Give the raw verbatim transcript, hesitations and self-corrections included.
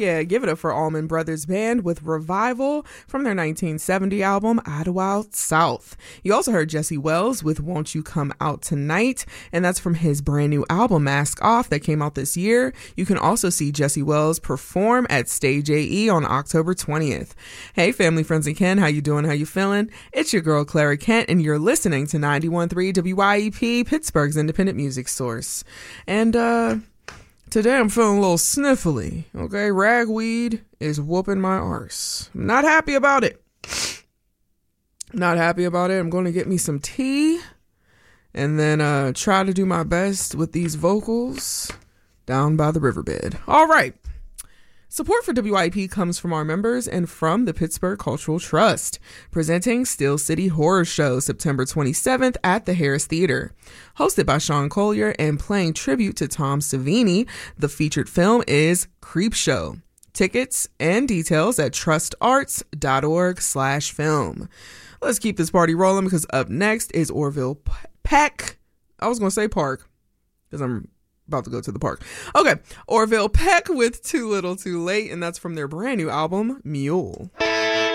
yeah, give it up for Allman Brothers Band with Revival from their nineteen seventy album Idlewild South. You also heard Jesse Wells with Won't You Come Out Tonight, and that's from his brand new album Mask Off that came out this year. You can also see Jesse Wells perform at Stage A E on October twentieth. Hey, family, friends, and kin, how you doing? How you feeling? It's your girl Clara Kent, and you're listening to ninety-one point three W Y E P, Pittsburgh's independent music source. And uh today I'm feeling a little sniffly, okay? Ragweed is whooping my arse. I'm not happy about it. Not happy about it. I'm going to get me some tea and then uh, try to do my best with these vocals down by the riverbed. All right. Support for W I E P comes from our members and from the Pittsburgh Cultural Trust, presenting Steel City Horror Show September twenty-seventh at the Harris Theater. Hosted by Sean Collier and playing tribute to Tom Savini, the featured film is Creepshow. Tickets and details at trustarts.org slash film. Let's keep this party rolling because up next is Orville Peck. I was going to say Park because I'm about to go to the park. Okay, Orville Peck with Too Little Too Late, and that's from their brand new album, Mule.